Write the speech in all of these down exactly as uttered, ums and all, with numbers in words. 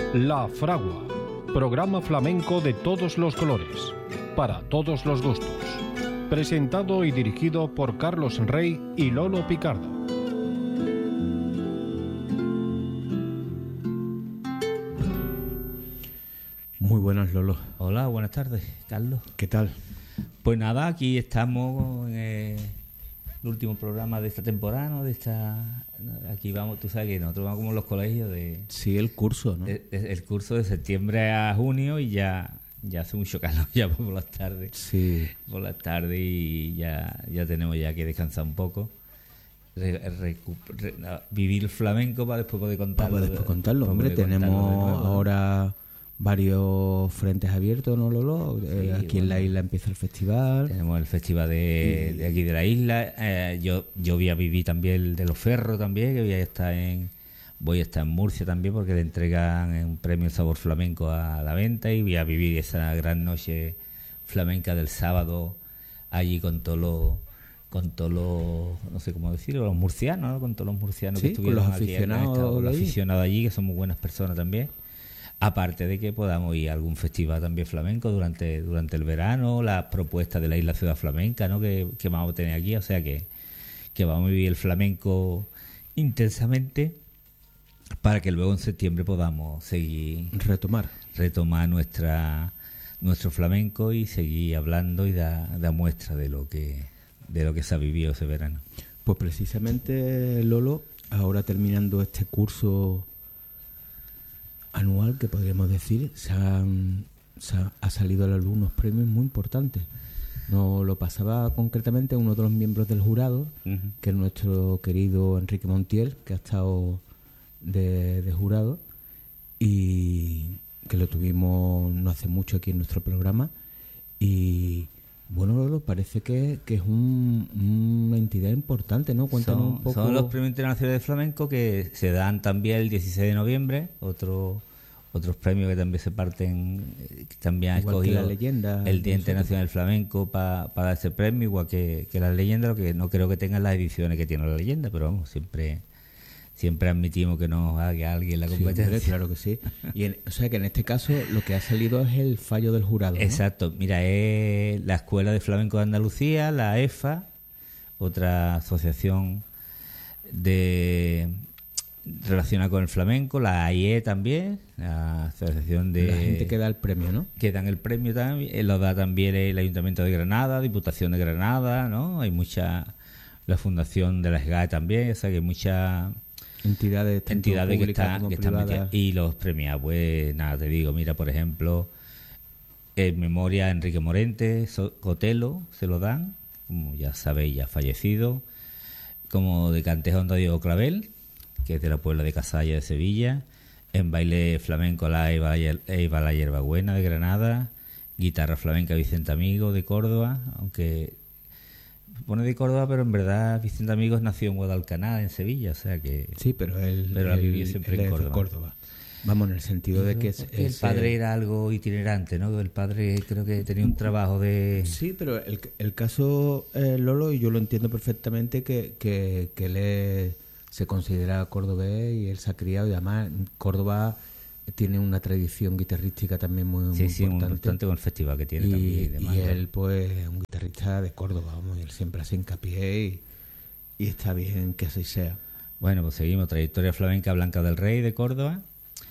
La Fragua, programa flamenco de todos los colores, para todos los gustos. Presentado y dirigido por Carlos Rey y Lolo Picardo. Muy buenas, Lolo. Hola, buenas tardes, Carlos. ¿Qué tal? Pues nada, aquí estamos en eh, el último programa de esta temporada, ¿no? De esta, aquí vamos, tú sabes que nosotros vamos como en los colegios de... Sí, el curso, ¿no? El, el curso de septiembre a junio y ya ya hace mucho calor ya por las tardes. Sí. Por las tardes y ya ya tenemos ya que descansar un poco. Re, recu, re, vivir el flamenco para después poder contarlo. Para después contarlo, de, hombre, tenemos contarlo ahora varios frentes abiertos, ¿no, Lolo? Sí, eh, aquí bueno, en la isla empieza el festival. Tenemos el festival de, y... de aquí de la isla. Eh, yo yo voy a vivir también el de los Ferros también, que voy a estar en voy a estar en Murcia también porque le entregan un premio Sabor Flamenco a la venta y voy a vivir esa gran noche flamenca del sábado allí con todos los con todos los, no sé cómo decirlo, los murcianos, ¿no? Con todos los murcianos, sí, que estuvieron con los aficionados, aquí, con los aficionados allí, que son muy buenas personas también. Aparte de que podamos ir a algún festival también flamenco durante durante el verano, las propuestas de la Isla Ciudad Flamenca, ¿no? que, que vamos a tener aquí, o sea que, que vamos a vivir el flamenco intensamente para que luego en septiembre podamos seguir retomar retomar nuestra nuestro flamenco y seguir hablando y dar da muestra de lo que de lo que se ha vivido ese verano. Pues precisamente, Lolo, ahora terminando este curso anual, que podríamos decir, se han, se ha, ha salido a la luz unos premios muy importantes. Nos lo pasaba concretamente uno de los miembros del jurado, uh-huh. que es nuestro querido Enrique Montiel, que ha estado de, de jurado y que lo tuvimos no hace mucho aquí en nuestro programa. Y bueno, Lolo, parece que, que es un, una entidad importante, ¿no? Cuéntanos son, un poco. Son los premios internacionales de flamenco que se dan también el dieciséis de noviembre, otro otros premios que también se parten, que también ha escogido la leyenda, el Día Internacional del Flamenco para pa dar ese premio, igual que, que la leyenda, lo que no creo que tengan las ediciones que tiene la leyenda, pero vamos, siempre siempre admitimos que nos haga alguien la competencia. Sí, hombre, claro que sí. Y en, o sea que en este caso lo que ha salido es el fallo del jurado, ¿no? Exacto. Mira, es la Escuela de Flamenco de Andalucía, la E F A, otra asociación de relacionada con el flamenco, la A I E también, la asociación de... La gente que da el premio, ¿no? Que dan el premio también, lo da también el Ayuntamiento de Granada, Diputación de Granada, ¿no? Hay mucha... La Fundación de la S G A E también, o sea que hay muchas... entidades, entidades que están, que están metidas. Y los premiados, pues nada, te digo, mira, por ejemplo, en memoria a Enrique Morente, Cotelo, se lo dan, como ya sabéis, ya fallecido, como de Cantejo a Diego Clavel, que es de la Puebla de Casalla de Sevilla, en baile flamenco a la Eva, Eva la Hierbabuena de Granada, guitarra flamenca Vicente Amigo de Córdoba, aunque pone de Córdoba, pero en verdad Vicente Amigos nació en Guadalcanal, en Sevilla, o sea que... Sí, pero él, pero él, vivió siempre él en Córdoba. Córdoba. Vamos, en el sentido de que... Es, el es, padre eh, era algo itinerante, ¿no? El padre creo que tenía un trabajo de... Sí, pero el, el caso, eh, Lolo, y yo lo entiendo perfectamente, que, que, que él es, se considera cordobés y él se ha criado, y además Córdoba tiene una tradición guitarrística también muy, sí, muy sí, importante. muy importante con el festival que tiene y, también. Y, demás, y ¿no? él, pues, es un guitarrista de Córdoba, vamos, y él siempre hace hincapié y, y está bien que así sea. Bueno, pues seguimos. Trayectoria flamenca Blanca del Rey de Córdoba,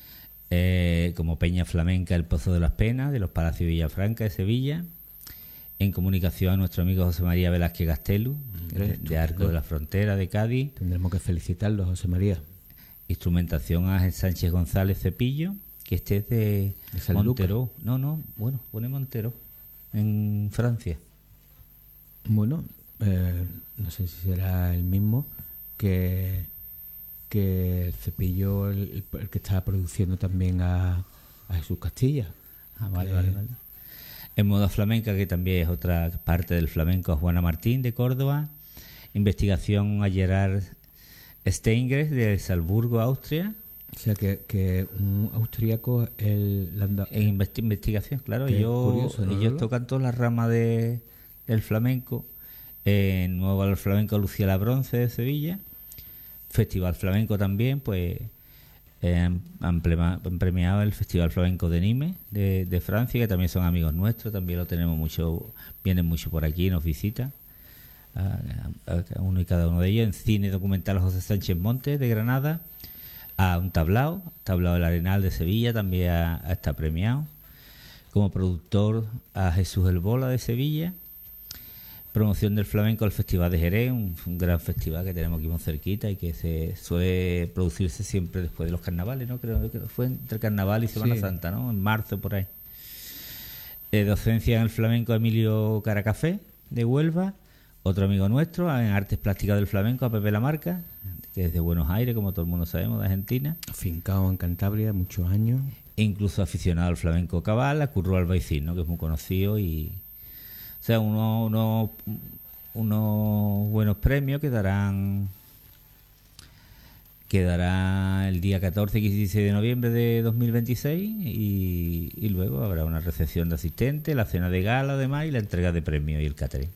eh, como Peña Flamenca El Pozo de las Penas de los Palacios Villafranca de Sevilla. En comunicación a nuestro amigo José María Velázquez Gastelu, de, de Arco de la Frontera de Cádiz. Tendremos que felicitarlo, José María. Instrumentación Ángel Sánchez González Cepillo, que este es de, de Montero. No, no, bueno, pone Montero, en Francia. Bueno, eh, no sé si será el mismo que, que el Cepillo, el, el que está produciendo también a, a Jesús Castilla. Ah, vale, que, vale, vale. En moda flamenca, que también es otra parte del flamenco, a Juana Martín de Córdoba. Investigación a Gerard Steingres de Salzburgo, Austria. O sea, que, que un austríaco el anda... En investi- investigación, claro. Ellos, curioso, ¿no? ellos tocan todas las ramas de, del flamenco. En Nuevo Valor Flamenco Lucía la Bronce de Sevilla. Festival Flamenco también, pues Eh, han, han, plema, han premiado el Festival Flamenco de Nimes de, de Francia, que también son amigos nuestros, también lo tenemos mucho, vienen mucho por aquí, nos visitan, a, a, a uno y cada uno de ellos. En cine documental José Sánchez Montes de Granada, a un tablao, tablao del Arenal de Sevilla, también a, a está premiado. Como productor a Jesús El Bola de Sevilla. Promoción del flamenco al Festival de Jerez, un, un gran festival que tenemos aquí muy cerquita y que se suele producirse siempre después de los carnavales, ¿no? Creo que fue entre Carnaval y Semana sí. Santa, ¿no? En marzo, por ahí. Eh, docencia en el flamenco Emilio Caracafé, de Huelva. Otro amigo nuestro, en Artes Plásticas del Flamenco, a Pepe Lamarca, que es de Buenos Aires, como todo el mundo sabemos, de Argentina. Afincado en Cantabria muchos años. E incluso aficionado al flamenco cabal, a Curro Albaicín, ¿no? Que es muy conocido y... O sea, unos, unos, unos buenos premios que darán, que dará el día catorce y quince de noviembre de dos mil veintiséis y, y luego habrá una recepción de asistentes, la cena de gala además y la entrega de premios y el catering.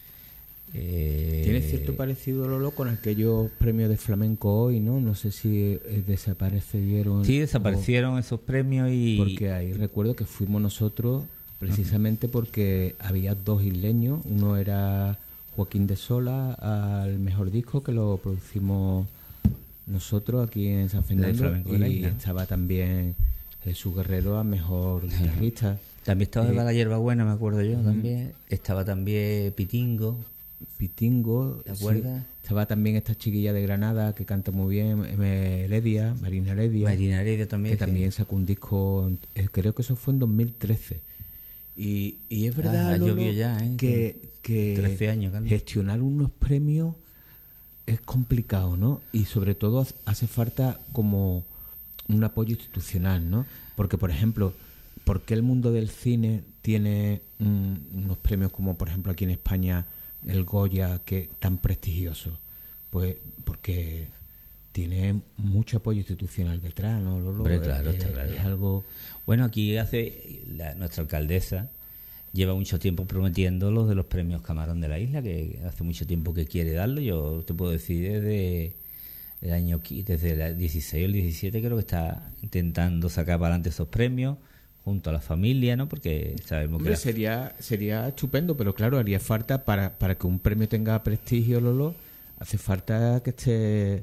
Eh, Tiene cierto parecido, Lolo, con aquellos premios de flamenco hoy, ¿no? No sé si eh, desaparecieron. Sí, desaparecieron o... esos premios y... Porque ahí recuerdo que fuimos nosotros... Precisamente porque había dos isleños, uno era Joaquín de Sola al mejor disco, que lo producimos nosotros aquí en San Fernando, y estaba también Jesús Guerrero a mejor guitarrista. También estaba eh, la Hierba Buena, me acuerdo yo, también. Estaba también Pitingo. Pitingo, ¿te acuerdas? Sí. Estaba también esta chiquilla de Granada que canta muy bien, Heredia, Marina Heredia. Marina Heredia también. Que sí. También sacó un disco, creo que eso fue en dos mil trece. Y, y es verdad, ah, Lolo, ya, ¿eh? que, que trece años, gestionar unos premios es complicado, ¿no? Y sobre todo hace falta como un apoyo institucional, ¿no? Porque, por ejemplo, ¿por qué el mundo del cine tiene mm, unos premios como, por ejemplo, aquí en España, el Goya, que tan prestigioso? Pues porque tiene mucho apoyo institucional detrás, ¿no, Lolo? Hombre, claro, es, está claro. Es algo... Bueno, aquí hace la, nuestra alcaldesa lleva mucho tiempo prometiendo los de los premios Camarón de la Isla, que hace mucho tiempo que quiere darlo. Yo te puedo decir desde el año desde el dieciséis o el diecisiete creo que está intentando sacar para adelante esos premios junto a la familia, ¿no? Porque sabemos Hombre, que la... sería sería estupendo, pero claro, haría falta para para que un premio tenga prestigio, Lolo, hace falta que esté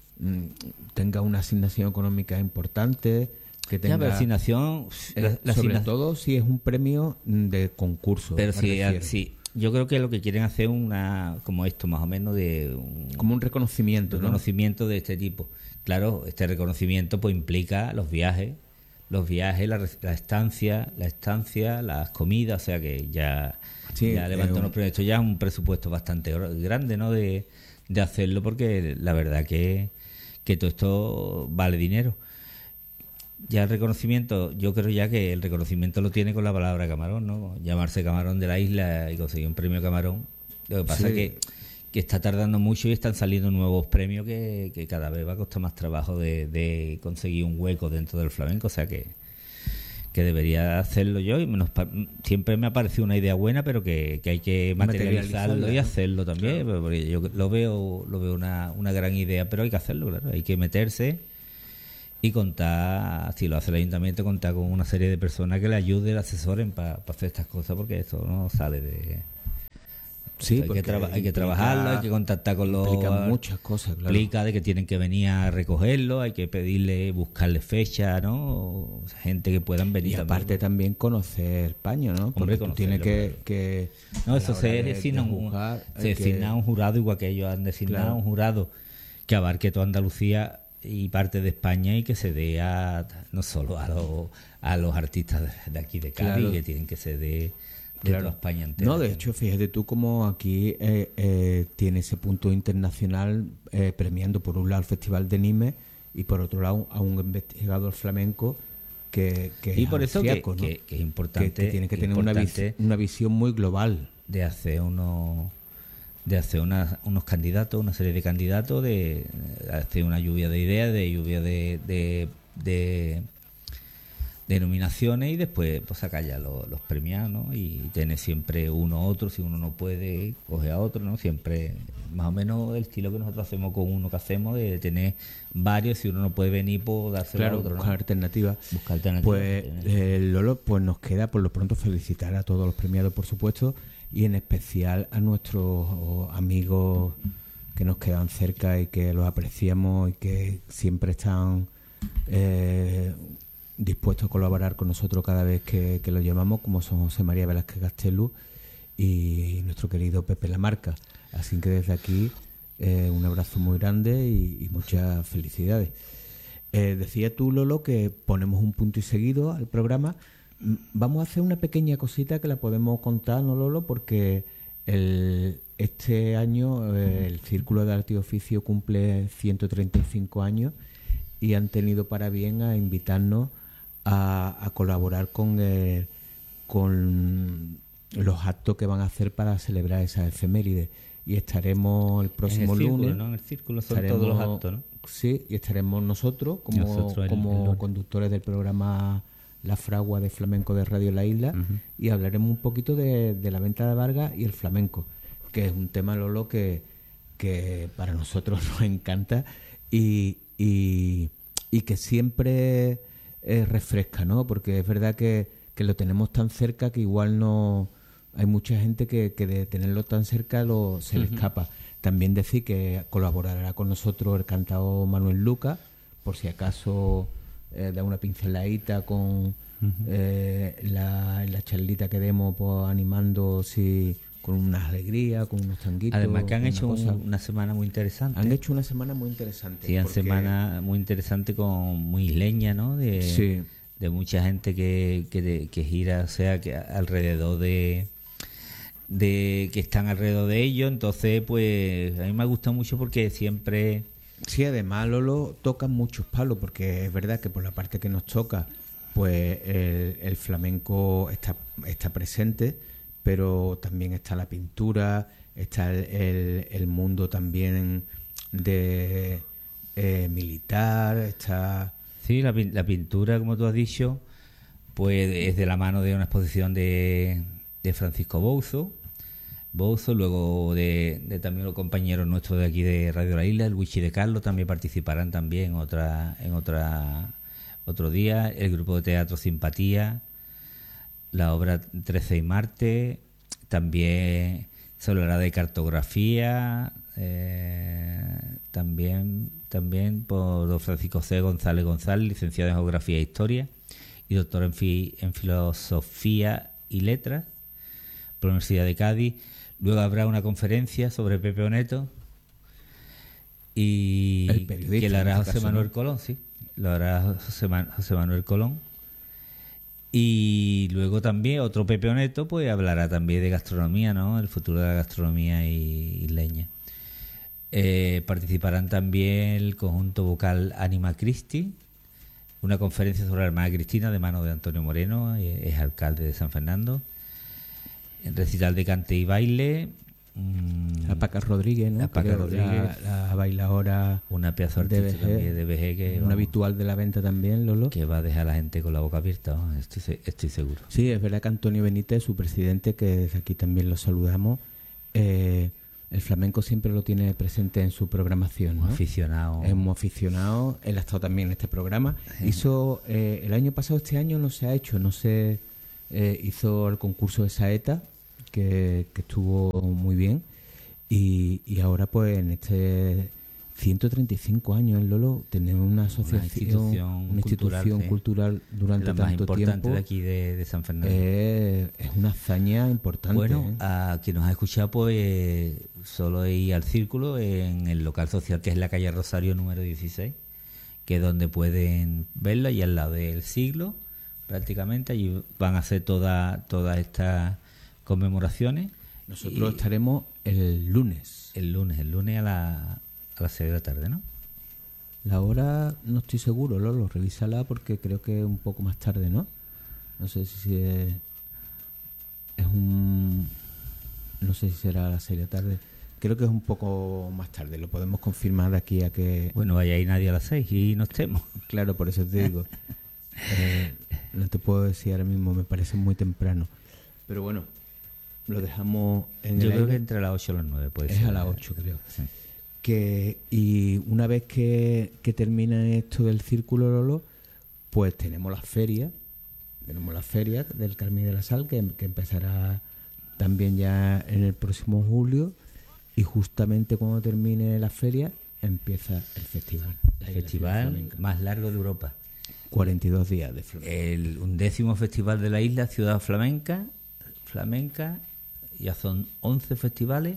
tenga una asignación económica importante, que tenga ya, la asignación, eh, la, sobre asigna... todo si es un premio de concurso. Pero si, sí, yo creo que lo que quieren hacer una como esto más o menos de un, como un reconocimiento, un reconocimiento, ¿no? De este tipo. Claro, este reconocimiento pues implica los viajes, los viajes, la, la estancia, la estancia, las comidas, o sea que ya sí, ya levantó unos premios. Esto ya es un presupuesto bastante grande, ¿no? De, de hacerlo, porque la verdad que que todo esto vale dinero. Ya el reconocimiento, yo creo ya que el reconocimiento lo tiene con la palabra Camarón, ¿no? Llamarse Camarón de la Isla y conseguir un premio Camarón. Lo que pasa es sí. que, que está tardando mucho y están saliendo nuevos premios que, que cada vez va a costar más trabajo de, de conseguir un hueco dentro del flamenco, o sea que que debería hacerlo yo y menos, siempre me ha parecido una idea buena, pero que, que hay que materializarlo y hacerlo también, claro. Porque yo lo veo lo veo una, una gran idea, pero hay que hacerlo, claro, hay que meterse y contar, si lo hace el ayuntamiento, contar con una serie de personas que le ayuden, le asesoren para pa hacer estas cosas, porque esto no sale de... Sí, hay, que traba, hay que trabajarlo, hay que contactar con los... Implica muchas cosas, claro. Implica de que tienen que venir a recogerlo, hay que pedirle, buscarle fecha, ¿no? O sea, gente que puedan venir. Y aparte también, también conocer España, ¿no? Porque tú tienes que, que... No, eso se designa un, se designa que... un jurado, igual que ellos han designado claro. un jurado que abarque toda Andalucía y parte de España y que se dé a, no solo a los, a los artistas de aquí de Cádiz, claro. que tienen que se dé... de claro. toda España entera. No, de hecho, fíjate tú como aquí eh, eh, tiene ese punto internacional eh, premiando por un lado el Festival de Nimes y por otro lado a un investigador flamenco que, que y es por eso austriaco, que, ¿no? que, que es importante que, que tiene que tener una, vis una visión muy global de hacer unos de hacer una, unos candidatos, una serie de candidatos, de, de hacer una lluvia de ideas, de lluvia de, de, de denominaciones y después pues sacar ya los, los premiados, ¿no? Y tener siempre uno a otro, si uno no puede, coge a otro, ¿no? Siempre más o menos el estilo que nosotros hacemos con uno que hacemos, de tener varios, si uno no puede venir, pues dárselo claro, a otro, buscar ¿no? alternativas. Buscar alternativas. Pues eh, Lolo, pues nos queda por lo pronto felicitar a todos los premiados, por supuesto, y en especial a nuestros amigos que nos quedan cerca y que los apreciamos y que siempre están eh, dispuestos a colaborar con nosotros cada vez que, que lo llamamos, como son José María Velázquez Gastelu y nuestro querido Pepe Lamarca. Así que desde aquí eh, un abrazo muy grande y, y muchas felicidades. Eh, decía tú, Lolo, que ponemos un punto y seguido al programa. Vamos a hacer una pequeña cosita que la podemos contar, ¿no, Lolo? Porque el, este año eh, el Círculo de Arte y Oficio cumple ciento treinta y cinco años y han tenido para bien a invitarnos a, a colaborar con, eh, con los actos que van a hacer para celebrar esas efemérides. Y estaremos el próximo en el círculo, lunes. ¿no? En el círculo son todos los actos, ¿no? Sí, y estaremos nosotros como, nosotros el, como el conductores del programa La Fragua de Flamenco de Radio La Isla, uh-huh. y hablaremos un poquito de, de la venta de Vargas y el flamenco, que es un tema, Lolo, que, que para nosotros nos encanta y, y, y que siempre eh, refresca, ¿no? Porque es verdad que, que lo tenemos tan cerca que igual no... Hay mucha gente que, que de tenerlo tan cerca lo, se le uh-huh. escapa. También decir que colaborará con nosotros el cantador Manuel Lucas, por si acaso eh, da una pinceladita con uh-huh. eh, la, la charlita que demos, pues, animando si, con una alegría, con unos tanguitos. Además que han hecho una, un, una semana muy interesante. Han hecho una semana muy interesante. Sí, una porque... semana muy interesante con muy isleña, ¿no? De, sí. de mucha gente que, que, que gira, o sea, que alrededor de... de que están alrededor de ellos. Entonces, pues a mí me gusta mucho porque siempre... Sí, además, Lolo, tocan muchos palos, porque es verdad que por la parte que nos toca, pues el, el flamenco está, está presente, pero también está la pintura, está el, el, el mundo también de eh, militar, está... Sí, la, la pintura, como tú has dicho, pues es de la mano de una exposición de, de Francisco Bouzo, Bouzo, luego de, de también los compañeros nuestros de aquí de Radio La Isla, el Wichi de Carlos, también participarán también en otra, en otra otro día, el grupo de teatro Simpatía, la obra trece y Marte, también se hablará de cartografía, eh, también, también por don Francisco C. González González, licenciado en Geografía e Historia y doctor en, fi, en Filosofía y Letras por la Universidad de Cádiz. Luego habrá una conferencia sobre Pepe Oneto y que la hará José Manuel Colón, sí, lo hará José, Man, José Manuel Colón. Y luego también otro Pepe Oneto pues hablará también de gastronomía, ¿no? El futuro de la gastronomía y, y leña. Eh, participarán también el conjunto vocal Anima Christi, una conferencia sobre la hermana Cristina de mano de Antonio Moreno, es alcalde de San Fernando. El recital de cante y baile. Mmm, la Paca Rodríguez, ¿no? La Paca Rodríguez. La, la bailadora. Una pieza artística de, de B G que. Una habitual de la venta también, Lolo. Que va a dejar a la gente con la boca abierta, ¿no? estoy, estoy seguro. Sí, es verdad que Antonio Benítez, su presidente, que desde aquí también lo saludamos, eh, el flamenco siempre lo tiene presente en su programación, ¿no? Aficionado. Es muy aficionado. Él ha estado también en este programa. Sí. Hizo, eh, el año pasado, este año no se ha hecho, no sé, eh, hizo el concurso de Saeta, que, que estuvo muy bien. Y, y ahora, pues, en este ciento treinta y cinco años en Lolo, tener una asociación, una institución, una institución cultural, cultural durante la tanto más importante tiempo de aquí de, de San Fernando. Eh, es una hazaña importante. Bueno, ¿eh? a quien nos ha escuchado, pues solo ir al Círculo en el local social que es la calle Rosario número dieciséis, que es donde pueden verla, y al lado del Siglo, prácticamente allí van a hacer todas toda estas conmemoraciones. Nosotros y estaremos el lunes. El lunes, el lunes a la a las seis de la tarde, ¿no? La hora no estoy seguro, Lolo, revísala porque creo que es un poco más tarde, ¿no? No sé si es, es un... No sé si será a las seis de la tarde. Creo que es un poco más tarde, lo podemos confirmar de aquí a que... Bueno, vaya ahí nadie a las seis y no estemos. Claro, por eso te digo. eh, no te puedo decir ahora mismo, me parece muy temprano. Pero bueno, lo dejamos en Yo el creo aire. que entre las ocho y las nueve puede Es ser. a las ocho, creo. Sí. Que, y una vez que, que termina esto del Círculo Lolo, pues tenemos las ferias, tenemos las ferias del Carmen de la Sal, que, que empezará también ya en el próximo julio, y justamente cuando termine la feria empieza el festival. El festival más largo de Europa. cuarenta y dos días de flamenco. El undécimo festival de la isla, Ciudad Flamenca, flamenca, ya son once festivales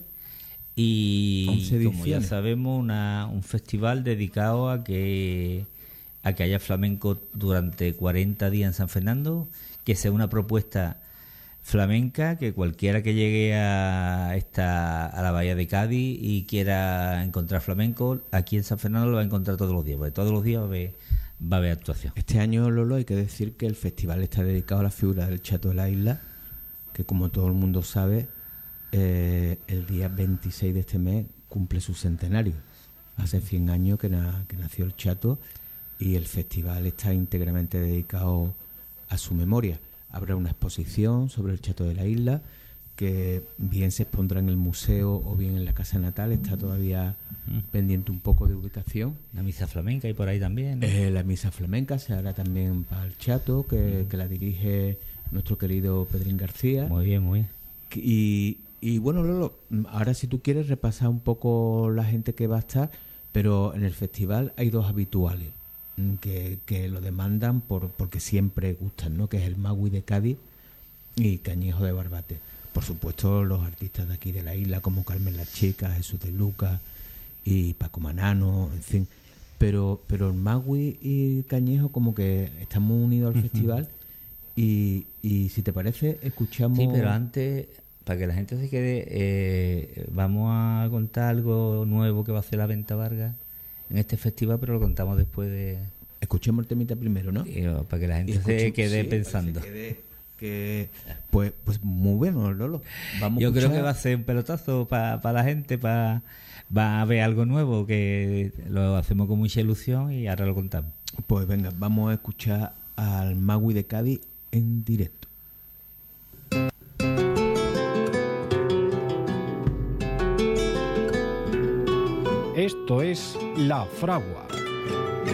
y once como ya sabemos, una, un festival dedicado a que a que haya flamenco durante cuarenta días en San Fernando, que sea una propuesta flamenca, que cualquiera que llegue a esta a la bahía de Cádiz y quiera encontrar flamenco, aquí en San Fernando lo va a encontrar todos los días, porque todos los días va a haber, va a haber actuación. Este año, Lolo, hay que decir que el festival está dedicado a la figura del Chato de la Isla, que como todo el mundo sabe, eh, el día veintiséis de este mes cumple su centenario. Hace cien años que, na, que nació el Chato, y el festival está íntegramente dedicado a su memoria. Habrá una exposición sobre el Chato de la Isla, que bien se expondrá en el museo o bien en la casa natal, está todavía mm. pendiente un poco de ubicación. La misa flamenca y por ahí también, ¿no? Eh, la misa flamenca se hará también para el Chato, que, mm. que la dirige nuestro querido Pedrín García. Muy bien, muy bien. Y, y bueno, Lolo, ahora si tú quieres repasar un poco la gente que va a estar, pero en el festival hay dos habituales que, que lo demandan por porque siempre gustan, ¿no? Que es el Magui de Cádiz y Cañejo de Barbate. Por supuesto, los artistas de aquí de la isla, como Carmen la Chica, Jesús de Lucas y Paco Manano, en fin. Pero, pero el Magui y Cañejo como que están muy unidos al uh-huh. festival y, y si te parece, escuchamos... Sí, pero antes, para que la gente se quede, eh, vamos a contar algo nuevo que va a hacer la Venta Vargas en este festival, pero lo contamos después de... Escuchemos el temita primero, ¿no? Y, para que la gente se quede sí, pensando. Se quede, que, pues, pues muy bueno, Lolo. Vamos Yo a creo que va a ser un pelotazo para pa la gente, pa, va a haber algo nuevo que lo hacemos con mucha ilusión y ahora lo contamos. Pues venga, vamos a escuchar al Magui de Cádiz en directo. Esto es La Fragua.